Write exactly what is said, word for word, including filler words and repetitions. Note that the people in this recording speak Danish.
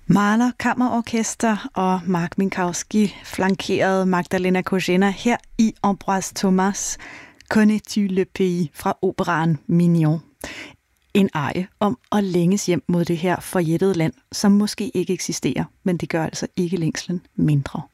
Mahler Kammerorkester og Mark Minkowski flankerede Magdalena Kozená her i Ambroise Thomas' Connais-tu le pays fra operaen Mignon. En arie om at længes hjem mod det her forjættede land, som måske ikke eksisterer, men det gør altså ikke længslen mindre.